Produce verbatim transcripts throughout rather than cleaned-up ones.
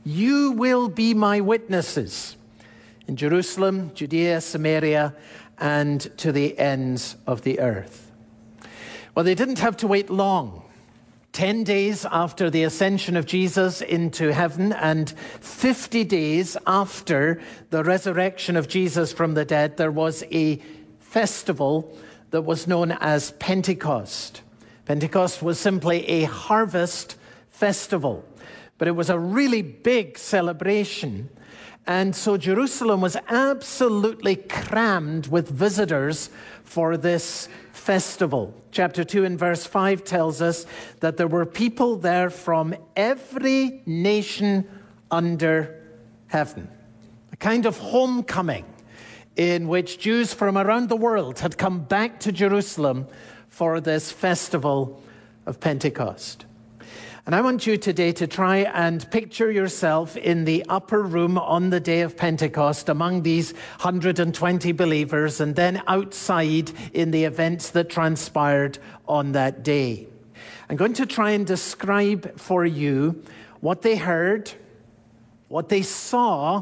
You will be my witnesses in Jerusalem, Judea, Samaria, and to the ends of the earth. Well, they didn't have to wait long. Ten days after the ascension of Jesus into heaven and fifty days after the resurrection of Jesus from the dead, there was a festival that was known as Pentecost. Pentecost was simply a harvest festival, but it was a really big celebration. And so Jerusalem was absolutely crammed with visitors for this festival. Chapter two and verse five tells us that there were people there from every nation under heaven. A kind of homecoming in which Jews from around the world had come back to Jerusalem for this festival of Pentecost. And I want you today to try and picture yourself in the upper room on the day of Pentecost among these one hundred twenty believers, and then outside in the events that transpired on that day. I'm going to try and describe for you what they heard, what they saw,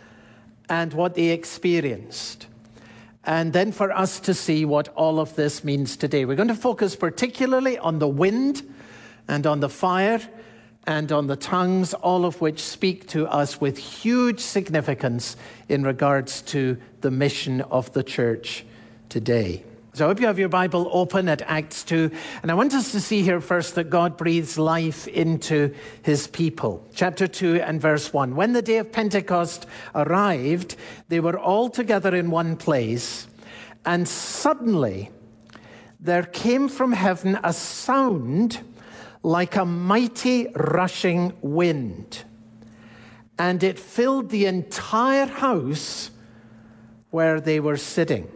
and what they experienced. And then for us to see what all of this means today. We're going to focus particularly on the wind, and on the fire, and on the tongues, all of which speak to us with huge significance in regards to the mission of the church today. So I hope you have your Bible open at Acts two, and I want us to see here first that God breathes life into his people. Chapter two and verse one. When the day of Pentecost arrived, they were all together in one place, and suddenly there came from heaven a sound like a mighty rushing wind, and it filled the entire house where they were sitting.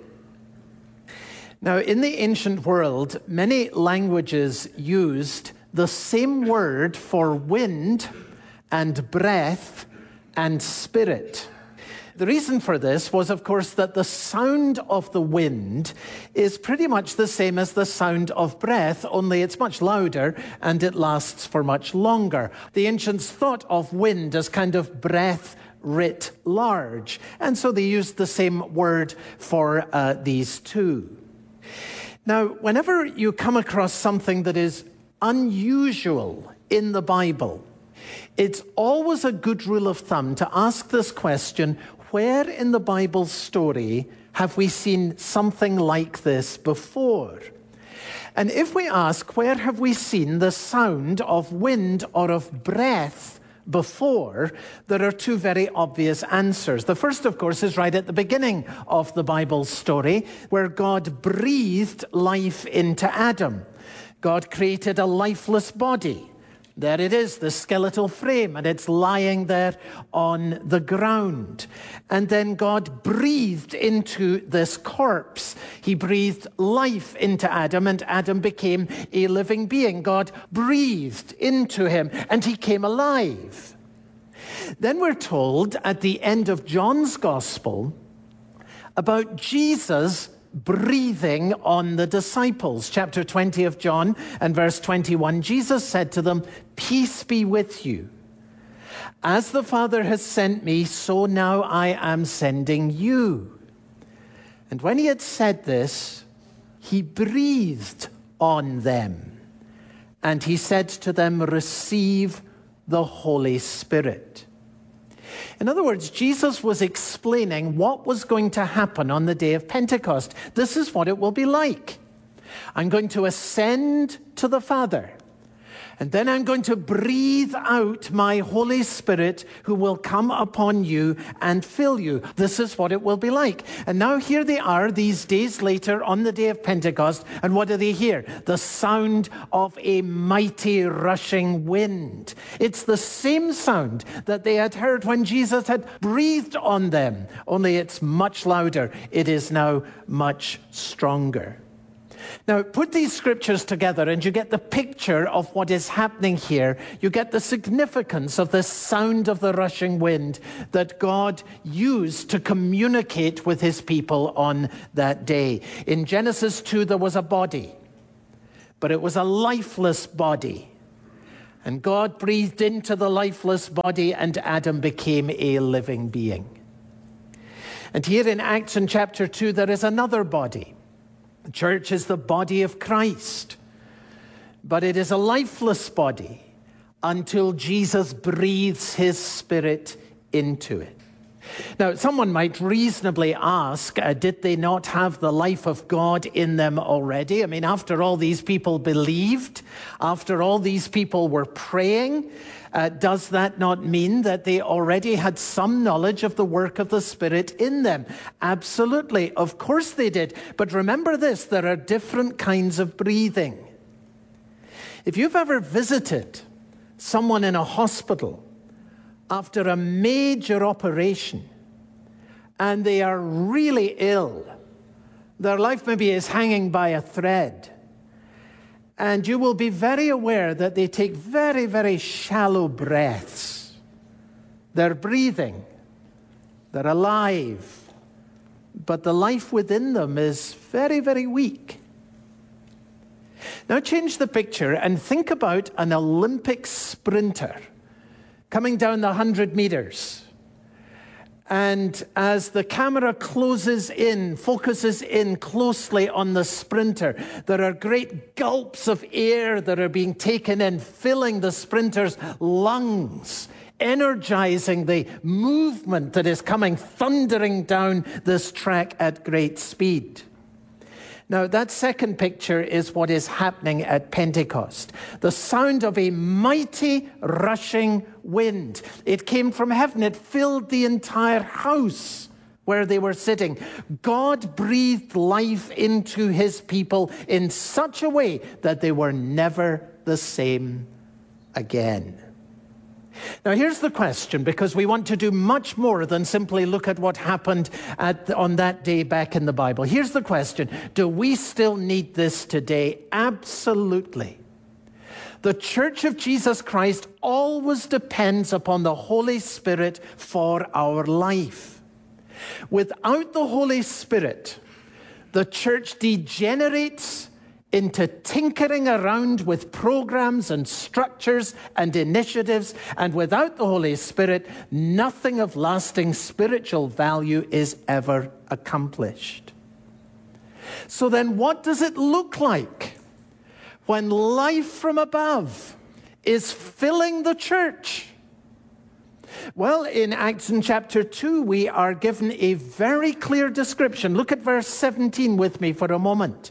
Now, in the ancient world, many languages used the same word for wind and breath and spirit. The reason for this was, of course, that the sound of the wind is pretty much the same as the sound of breath, only it's much louder and it lasts for much longer. The ancients thought of wind as kind of breath writ large, and so they used the same word for uh, these two. Now, whenever you come across something that is unusual in the Bible, it's always a good rule of thumb to ask this question: where in the Bible story have we seen something like this before? And if we ask, where have we seen the sound of wind or of breath before, there are two very obvious answers. The first, of course, is right at the beginning of the Bible story, where God breathed life into Adam. God created a lifeless body. There it is, the skeletal frame, and it's lying there on the ground. And then God breathed into this corpse. He breathed life into Adam, and Adam became a living being. God breathed into him, and he came alive. Then we're told at the end of John's Gospel about Jesus breathing on the disciples. Chapter twenty of John and verse twenty-one, Jesus said to them, "Peace be with you. As the Father has sent me, so now I am sending you." And when he had said this, he breathed on them, and he said to them, "Receive the Holy Spirit." In other words, Jesus was explaining what was going to happen on the day of Pentecost. This is what it will be like. I'm going to ascend to the Father, and then I'm going to breathe out my Holy Spirit, who will come upon you and fill you. This is what it will be like. And now here they are, these days later on the day of Pentecost, and what do they hear? The sound of a mighty rushing wind. It's the same sound that they had heard when Jesus had breathed on them, only it's much louder. It is now much stronger. Now, put these scriptures together and you get the picture of what is happening here. You get the significance of the sound of the rushing wind that God used to communicate with his people on that day. In Genesis two, there was a body, but it was a lifeless body. And God breathed into the lifeless body, and Adam became a living being. And here in Acts in chapter two, there is another body. The church is the body of Christ. But it is a lifeless body until Jesus breathes his Spirit into it. Now, someone might reasonably ask, uh, did they not have the life of God in them already? I mean, after all, these people believed, after all, these people were praying. Uh, does that not mean that they already had some knowledge of the work of the Spirit in them? Absolutely. Of course they did. But remember this, there are different kinds of breathing. If you've ever visited someone in a hospital after a major operation, and they are really ill, their life maybe is hanging by a thread, and you will be very aware that they take very, very shallow breaths. They're breathing, they're alive, but the life within them is very, very weak. Now change the picture and think about an Olympic sprinter coming down the one hundred meters. And as the camera closes in, focuses in closely on the sprinter, there are great gulps of air that are being taken in, filling the sprinter's lungs, energizing the movement that is coming thundering down this track at great speed. Now, that second picture is what is happening at Pentecost. The sound of a mighty rushing wind. It came from heaven. It filled the entire house where they were sitting. God breathed life into his people in such a way that they were never the same again. Now, here's the question, because we want to do much more than simply look at what happened at, on that day back in the Bible. Here's the question. Do we still need this today? Absolutely. The Church of Jesus Christ always depends upon the Holy Spirit for our life. Without the Holy Spirit, the church degenerates into tinkering around with programs and structures and initiatives, and without the Holy Spirit, nothing of lasting spiritual value is ever accomplished. So then what does it look like when life from above is filling the church? Well, in Acts in chapter two, we are given a very clear description. Look at verse seventeen with me for a moment.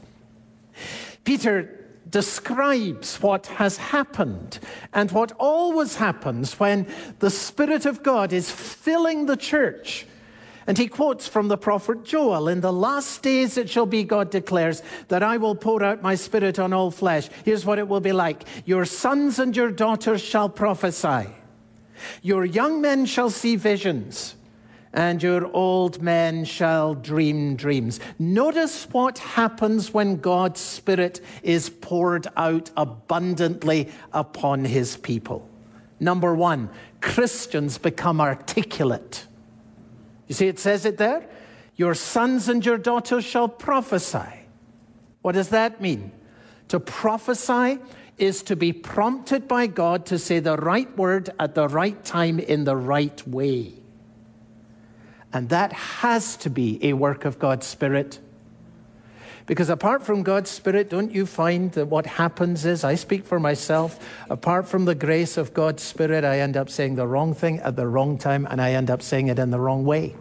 Peter describes what has happened and what always happens when the Spirit of God is filling the church. And he quotes from the prophet Joel, "In the last days it shall be, God declares, that I will pour out my Spirit on all flesh." Here's what it will be like. "Your sons and your daughters shall prophesy. Your young men shall see visions, and your old men shall dream dreams." Notice what happens when God's Spirit is poured out abundantly upon his people. Number one, Christians become articulate. You see, it says it there. Your sons and your daughters shall prophesy. What does that mean? To prophesy is to be prompted by God to say the right word at the right time in the right way. And that has to be a work of God's Spirit. Because apart from God's Spirit, don't you find that what happens is, I speak for myself, apart from the grace of God's Spirit, I end up saying the wrong thing at the wrong time, and I end up saying it in the wrong way.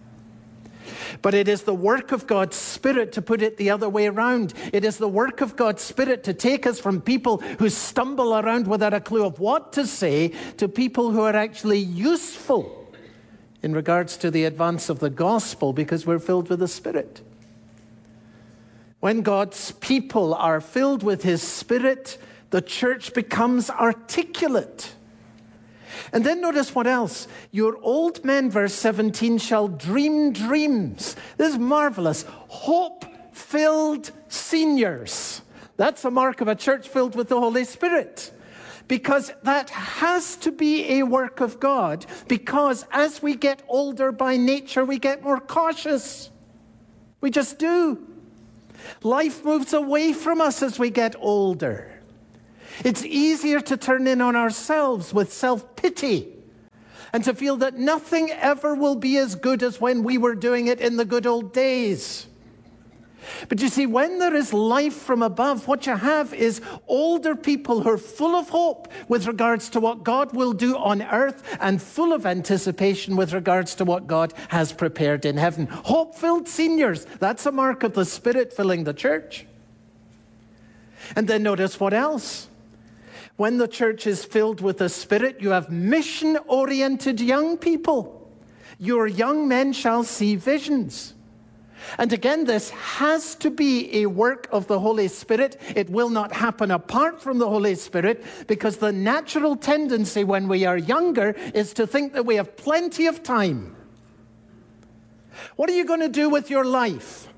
But it is the work of God's Spirit to put it the other way around. It is the work of God's Spirit to take us from people who stumble around without a clue of what to say to people who are actually useful in regards to the advance of the gospel, because we're filled with the Spirit. When God's people are filled with his Spirit, the church becomes articulate. And then notice what else. Your old men, verse seventeen, shall dream dreams. This is marvelous. Hope-filled seniors. That's a mark of a church filled with the Holy Spirit. Because that has to be a work of God. Because as we get older by nature, we get more cautious. We just do. Life moves away from us as we get older. It's easier to turn in on ourselves with self-pity and to feel that nothing ever will be as good as when we were doing it in the good old days. But you see, when there is life from above, what you have is older people who are full of hope with regards to what God will do on earth and full of anticipation with regards to what God has prepared in heaven. Hope-filled seniors, that's a mark of the Spirit filling the church. And then notice what else. When the church is filled with the Spirit, you have mission-oriented young people. Your young men shall see visions. And again, this has to be a work of the Holy Spirit. It will not happen apart from the Holy Spirit, because the natural tendency when we are younger is to think that we have plenty of time. What are you going to do with your life?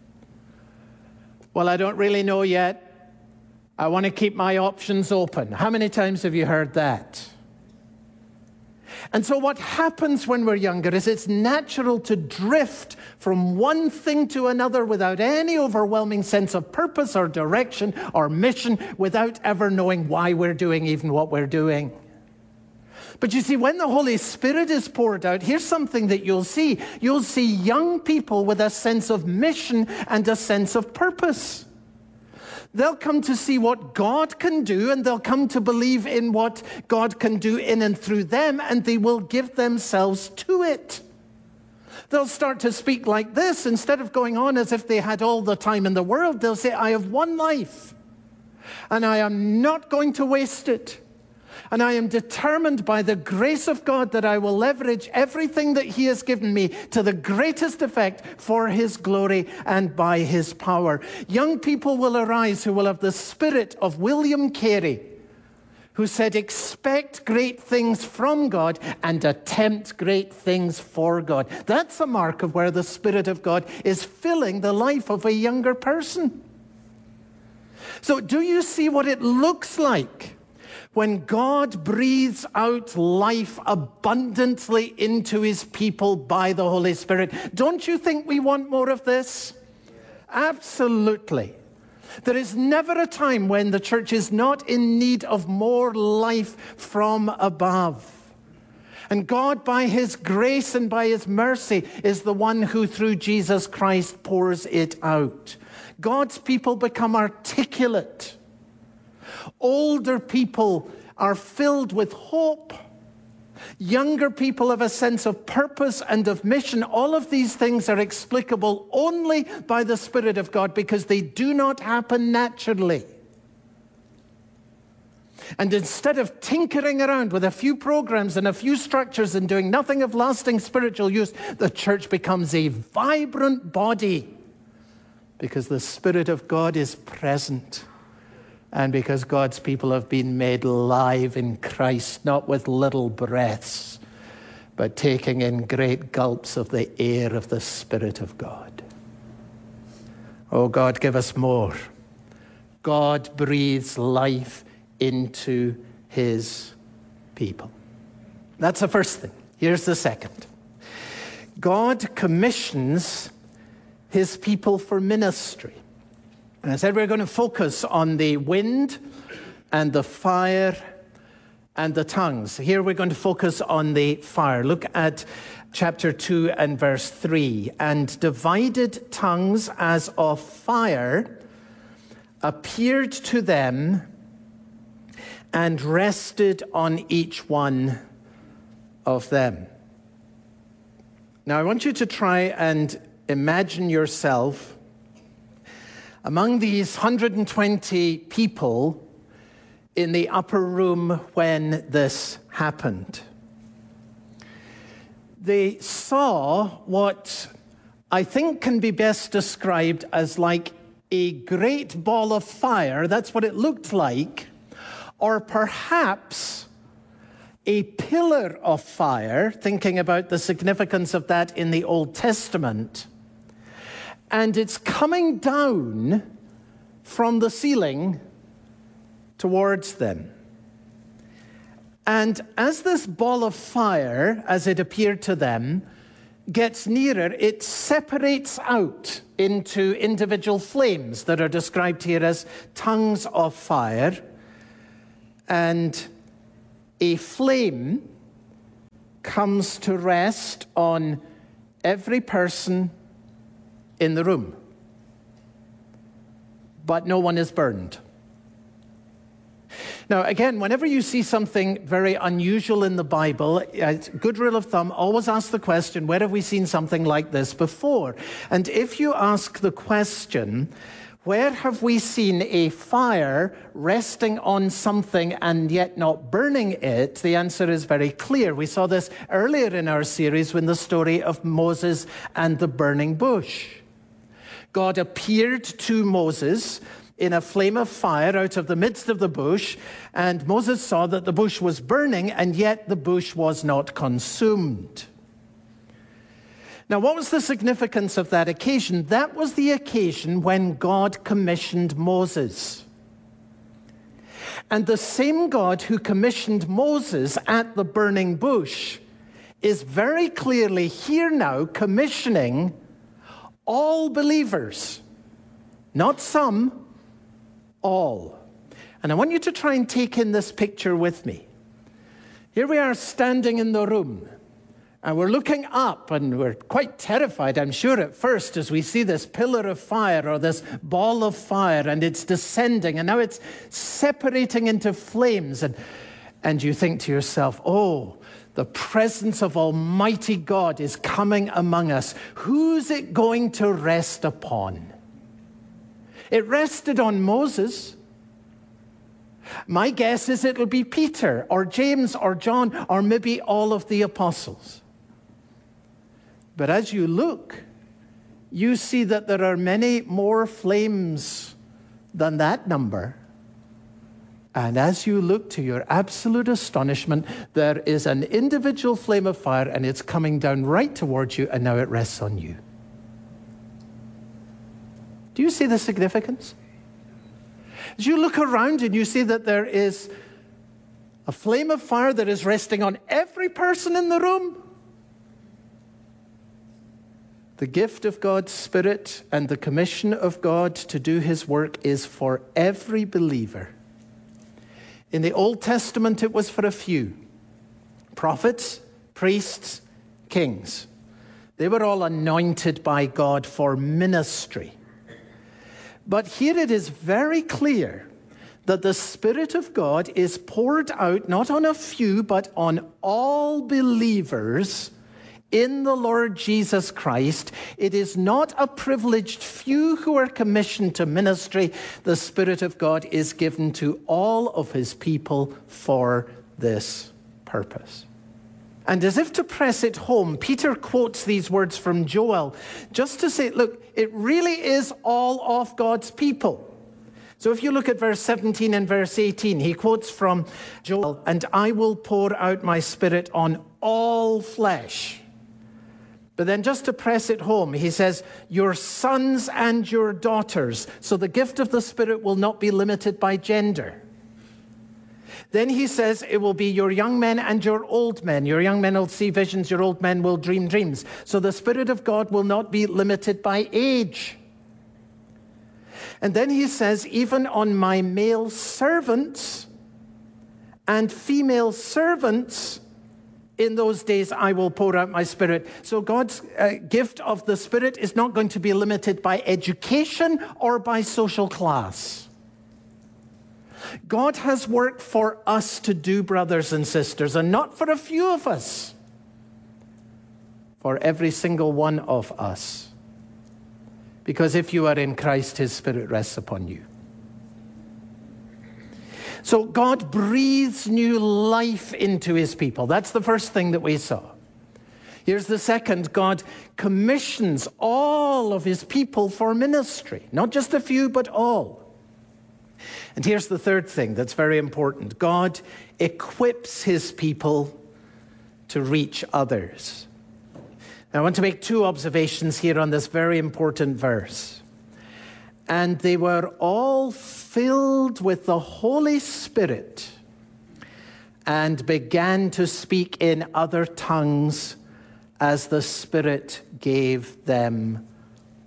Well, I don't really know yet. I want to keep my options open. How many times have you heard that? And so what happens when we're younger is it's natural to drift from one thing to another without any overwhelming sense of purpose or direction or mission, without ever knowing why we're doing even what we're doing. But you see, when the Holy Spirit is poured out, here's something that you'll see. You'll see young people with a sense of mission and a sense of purpose. They'll come to see what God can do, and they'll come to believe in what God can do in and through them, and they will give themselves to it. They'll start to speak like this. Instead of going on as if they had all the time in the world, they'll say, I have one life, and I am not going to waste it. And I am determined by the grace of God that I will leverage everything that He has given me to the greatest effect for His glory and by His power. Young people will arise who will have the spirit of William Carey, who said, expect great things from God and attempt great things for God. That's a mark of where the Spirit of God is filling the life of a younger person. So do you see what it looks like when God breathes out life abundantly into His people by the Holy Spirit? Don't you think we want more of this? Absolutely. There is never a time when the church is not in need of more life from above. And God, by His grace and by His mercy, is the one who, through Jesus Christ, pours it out. God's people become articulate. Older people are filled with hope. Younger people have a sense of purpose and of mission. All of these things are explicable only by the Spirit of God, because they do not happen naturally. And instead of tinkering around with a few programs and a few structures and doing nothing of lasting spiritual use, the church becomes a vibrant body because the Spirit of God is present. And because God's people have been made live in Christ, not with little breaths, but taking in great gulps of the air of the Spirit of God. Oh God, give us more. God breathes life into His people. That's the first thing. Here's the second. God commissions His people for ministry. And I said we're going to focus on the wind and the fire and the tongues. Here we're going to focus on the fire. Look at chapter two and verse three. And divided tongues as of fire appeared to them and rested on each one of them. Now I want you to try and imagine yourself among these one hundred twenty people in the upper room when this happened. They saw what I think can be best described as like a great ball of fire. That's what it looked like. Or perhaps a pillar of fire, thinking about the significance of that in the Old Testament. And it's coming down from the ceiling towards them. And as this ball of fire, as it appeared to them, gets nearer, it separates out into individual flames that are described here as tongues of fire. and a flame comes to rest on every person in the room, but no one is burned. Now, again, whenever you see something very unusual in the Bible, it's a good rule of thumb, always ask the question, where have we seen something like this before? And if you ask the question, where have we seen a fire resting on something and yet not burning it? The answer is very clear. We saw this earlier in our series when the story of Moses and the burning bush. God appeared to Moses in a flame of fire out of the midst of the bush, and Moses saw that the bush was burning, and yet the bush was not consumed. Now, what was the significance of that occasion? That was the occasion when God commissioned Moses. And the same God who commissioned Moses at the burning bush is very clearly here now commissioning all believers. Not some, all. And I want you to try and take in this picture with me. Here we are standing in the room, and we're looking up, and we're quite terrified, I'm sure, at first, as we see this pillar of fire or this ball of fire, and it's descending, and now it's separating into flames. And, and you think to yourself, oh, the presence of Almighty God is coming among us. Who's it going to rest upon? It rested on Moses. My guess is it'll be Peter or James or John or maybe all of the apostles. But as you look, you see that there are many more flames than that number. And as you look, to your absolute astonishment, there is an individual flame of fire, and it's coming down right towards you, and now it rests on you. Do you see the significance? As you look around and you see that there is a flame of fire that is resting on every person in the room. The gift of God's Spirit and the commission of God to do His work is for every believer. In the Old Testament, it was for a few. Prophets, priests, kings. They were all anointed by God for ministry. But here it is very clear that the Spirit of God is poured out not on a few, but on all believers in the Lord Jesus Christ. It is not a privileged few who are commissioned to ministry. The Spirit of God is given to all of His people for this purpose. And as if to press it home, Peter quotes these words from Joel just to say, look, it really is all of God's people. So if you look at verse seventeen and verse eighteen, he quotes from Joel, and I will pour out my Spirit on all flesh. But then just to press it home, he says, your sons and your daughters. So the gift of the Spirit will not be limited by gender. Then he says it will be your young men and your old men. Your young men will see visions, your old men will dream dreams. So the Spirit of God will not be limited by age. And then he says, even on my male servants and female servants, in those days I will pour out my Spirit. So God's uh, gift of the Spirit is not going to be limited by education or by social class. God has work for us to do, brothers and sisters, and not for a few of us, for every single one of us. Because if you are in Christ, His Spirit rests upon you. So God breathes new life into His people. That's the first thing that we saw. Here's the second. God commissions all of His people for ministry. Not just a few, but all. And here's the third thing that's very important. God equips His people to reach others. Now, I want to make two observations here on this very important verse. And they were all filled with the Holy Spirit and began to speak in other tongues as the Spirit gave them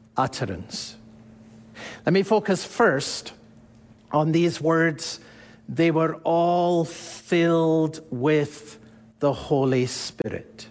utterance. Let me focus first on these words, they were all filled with the Holy Spirit.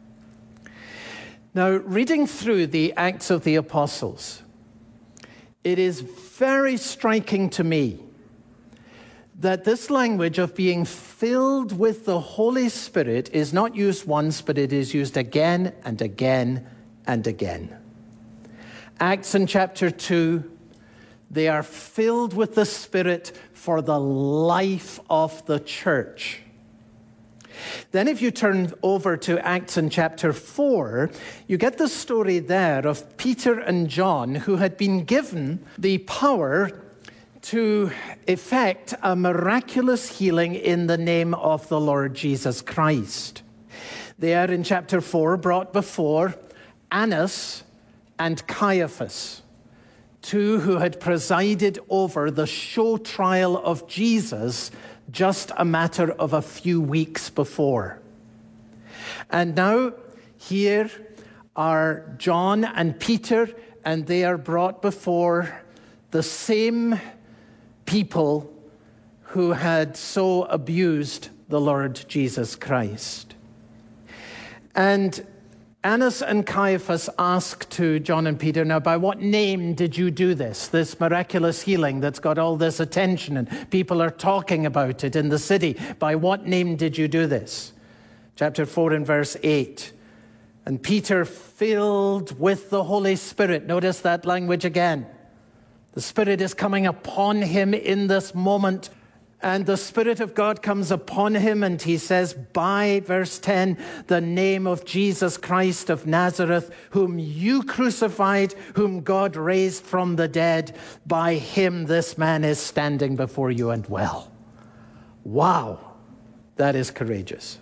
Now, reading through the Acts of the Apostles, it is very striking to me that this language of being filled with the Holy Spirit is not used once, but it is used again and again and again. Acts in chapter two, they are filled with the Spirit for the life of the church. Then if you turn over to Acts in chapter four, you get the story there of Peter and John, who had been given the power to effect a miraculous healing in the name of the Lord Jesus Christ. They are in chapter four brought before Annas and Caiaphas, two who had presided over the show trial of Jesus just a matter of a few weeks before. And now here are John and Peter, and they are brought before the same people who had so abused the Lord Jesus Christ. And Annas and Caiaphas asked to John and Peter, now, by what name did you do this, this miraculous healing that's got all this attention and people are talking about it in the city? By what name did you do this? Chapter four and verse eight. And Peter, filled with the Holy Spirit. Notice that language again. The Spirit is coming upon him in this moment. And the Spirit of God comes upon him, and he says, by, verse ten, the name of Jesus Christ of Nazareth, whom you crucified, whom God raised from the dead, by him this man is standing before you and well. Wow, that is courageous.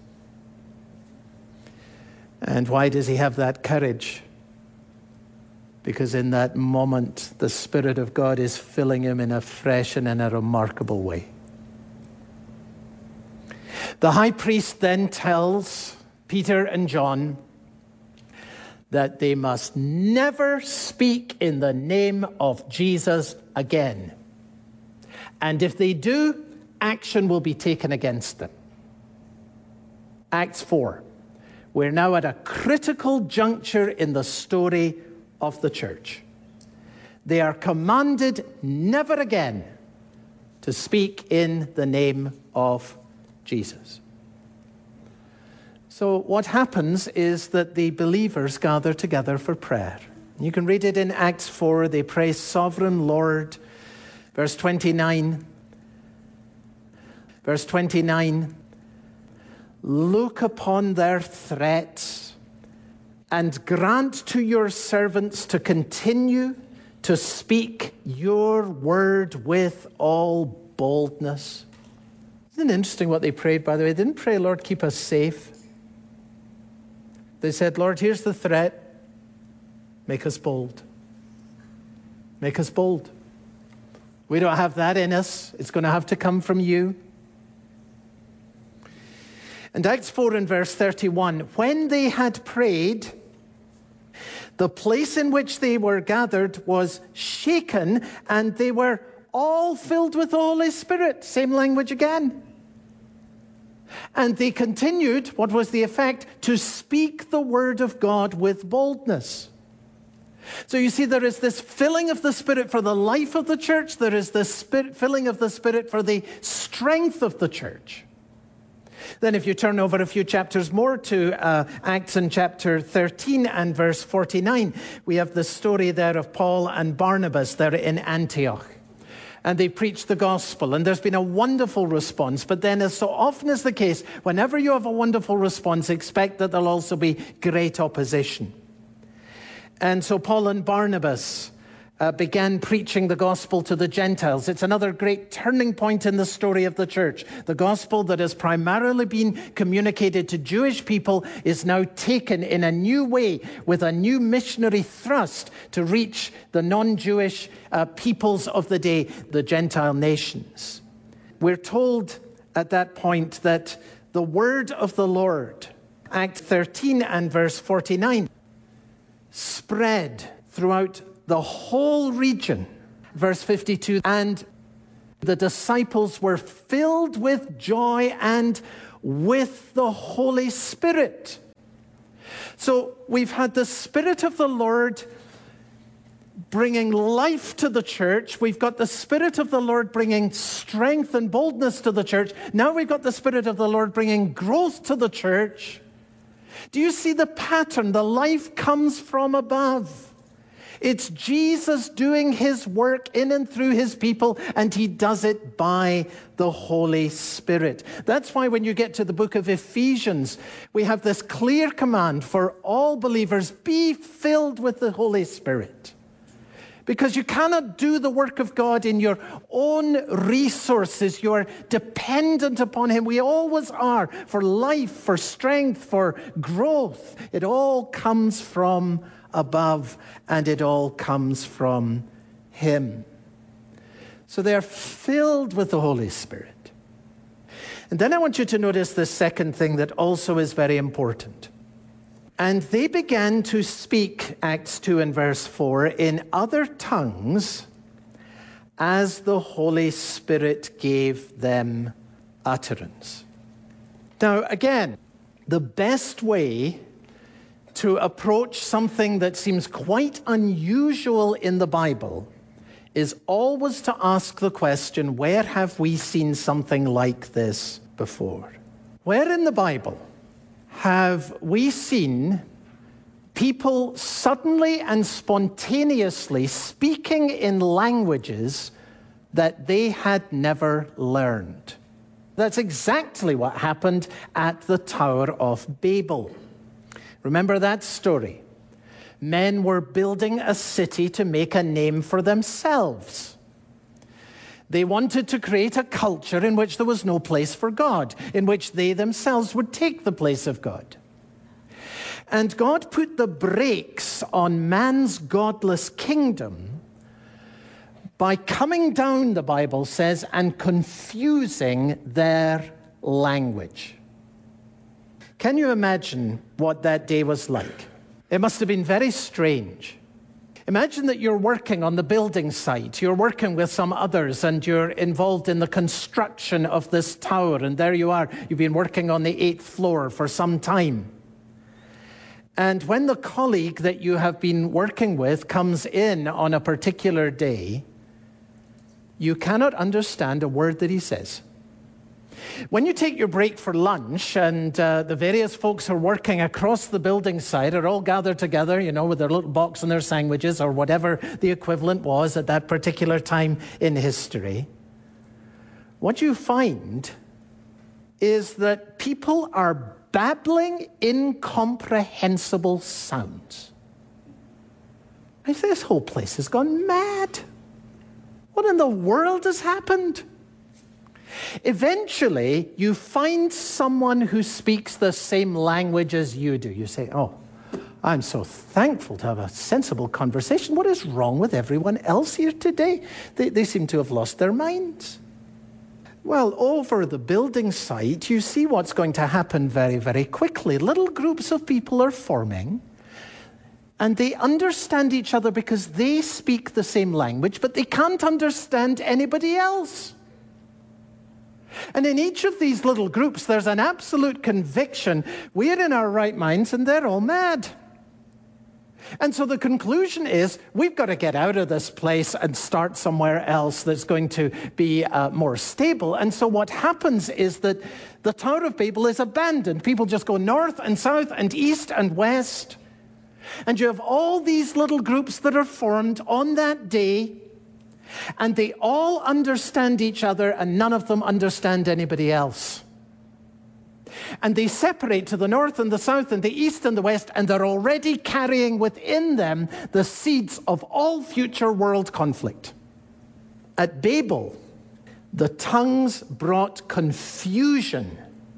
And why does he have that courage? Because in that moment, the Spirit of God is filling him in a fresh and in a remarkable way. The high priest then tells Peter and John that they must never speak in the name of Jesus again. And if they do, action will be taken against them. Acts four. We're now at a critical juncture in the story of the church. They are commanded never again to speak in the name of Jesus. So what happens is that the believers gather together for prayer. You can read it in Acts four. They pray, Sovereign Lord. Verse twenty-nine. Verse twenty-nine. Look upon their threats and grant to your servants to continue to speak your word with all boldness. Isn't it interesting what they prayed, by the way? They didn't pray, Lord, keep us safe. They said, Lord, here's the threat. Make us bold. Make us bold. We don't have that in us. It's going to have to come from you. And Acts four and verse thirty-one, when they had prayed, the place in which they were gathered was shaken, and they were all filled with the Holy Spirit. Same language again. And they continued, what was the effect? To speak the word of God with boldness. So you see, there is this filling of the Spirit for the life of the church. There is this spirit, filling of the Spirit for the strength of the church. Then if you turn over a few chapters more to uh, Acts in chapter thirteen and verse forty-nine, we have the story there of Paul and Barnabas there in Antioch. And they preached the gospel, and there's been a wonderful response. But then, as so often is the case, whenever you have a wonderful response, expect that there'll also be great opposition. And so Paul and Barnabas uh, began preaching the gospel to the Gentiles. It's another great turning point in the story of the church. The gospel that has primarily been communicated to Jewish people is now taken in a new way with a new missionary thrust to reach the non-Jewish uh, peoples of the day, the Gentile nations. We're told at that point that the word of the Lord, Act thirteen and verse forty-nine, spread throughout the whole region. Verse fifty-two, and The disciples were filled with joy and with the Holy Spirit. So we've had the Spirit of the Lord bringing life to the church. We've got the Spirit of the Lord bringing strength and boldness to the church. Now we've got the Spirit of the Lord bringing growth to the church. Do you see the pattern? The life comes from above. It's Jesus doing his work in and through his people, and he does it by the Holy Spirit. That's why when you get to the book of Ephesians, we have this clear command for all believers: be filled with the Holy Spirit. Because you cannot do the work of God in your own resources. You are dependent upon him. We always are, for life, for strength, for growth. It all comes from above, and it all comes from him. So they are filled with the Holy Spirit. And then I want you to notice the second thing that also is very important. And they began to speak, Acts two and verse four, in other tongues as the Holy Spirit gave them utterance. Now, again, the best way to approach something that seems quite unusual in the Bible is always to ask the question, where have we seen something like this before? Where in the Bible have we seen people suddenly and spontaneously speaking in languages that they had never learned? That's exactly what happened at the Tower of Babel. Remember that story? Men were building a city to make a name for themselves. They wanted to create a culture in which there was no place for God, in which they themselves would take the place of God. And God put the brakes on man's godless kingdom by coming down, the Bible says, and confusing their language. Can you imagine what that day was like? It must have been very strange. Imagine that you're working on the building site, you're working with some others, and you're involved in the construction of this tower, and there you are, you've been working on the eighth floor for some time. And when the colleague that you have been working with comes in on a particular day, you cannot understand a word that he says. When you take your break for lunch and uh, the various folks who are working across the building site are all gathered together, you know, with their little box and their sandwiches or whatever the equivalent was at that particular time in history, what you find is that people are babbling incomprehensible sounds. I say, this whole place has gone mad. What in the world has happened? Eventually, you find someone who speaks the same language as you do. You say, oh, I'm so thankful to have a sensible conversation. What is wrong with everyone else here today? They, they seem to have lost their minds. Well, over the building site, you see what's going to happen very, very quickly. Little groups of people are forming, and they understand each other because they speak the same language, but they can't understand anybody else. And in each of these little groups, there's an absolute conviction, we're in our right minds and they're all mad. And so the conclusion is, we've got to get out of this place and start somewhere else that's going to be uh, more stable. And so what happens is that the Tower of Babel is abandoned. People just go north and south and east and west. And you have all these little groups that are formed on that day, and they all understand each other, and none of them understand anybody else. And they separate to the north and the south and the east and the west, and they're already carrying within them the seeds of all future world conflict. At Babel, the tongues brought confusion,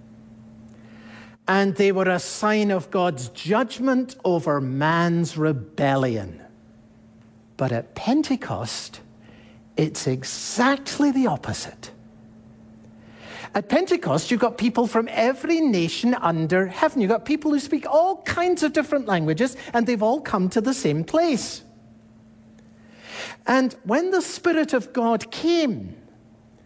and they were a sign of God's judgment over man's rebellion. But at Pentecost, it's exactly the opposite. At Pentecost, you've got people from every nation under heaven. You've got people who speak all kinds of different languages, and they've all come to the same place. And when the Spirit of God came,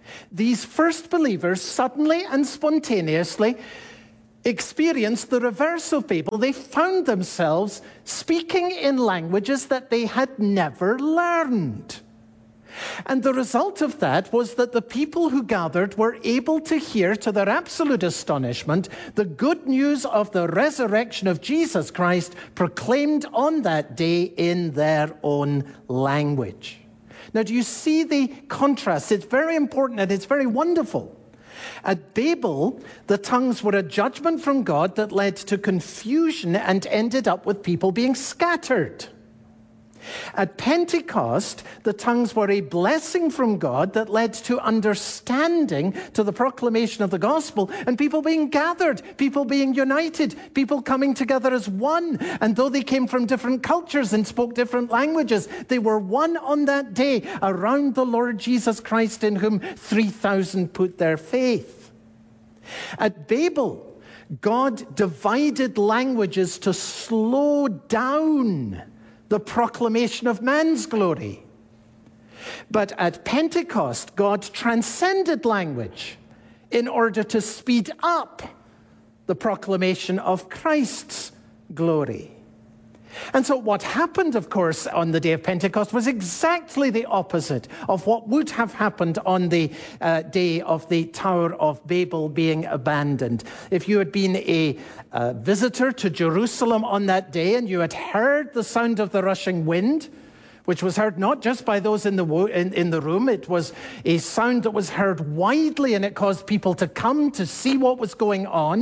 These first believers suddenly and spontaneously experienced the reverse of Babel. They found themselves speaking in languages that they had never learned. And the result of that was that the people who gathered were able to hear, to their absolute astonishment, the good news of the resurrection of Jesus Christ proclaimed on that day in their own language. Now, do you see the contrast? It's very important and it's very wonderful. At Babel, the tongues were a judgment from God that led to confusion and ended up with people being scattered. At Pentecost, the tongues were a blessing from God that led to understanding, to the proclamation of the gospel, and people being gathered, people being united, people coming together as one. And though they came from different cultures and spoke different languages, they were one on that day around the Lord Jesus Christ, in whom three thousand put their faith. At Babel, God divided languages to slow down the proclamation of man's glory. But at Pentecost, God transcended language in order to speed up the proclamation of Christ's glory. And so what happened, of course, on the day of Pentecost was exactly the opposite of what would have happened on the uh, day of the Tower of Babel being abandoned. If you had been a uh, visitor to Jerusalem on that day and you had heard the sound of the rushing wind, which was heard not just by those in the wo- in, in the room, it was a sound that was heard widely, and it caused people to come to see what was going on.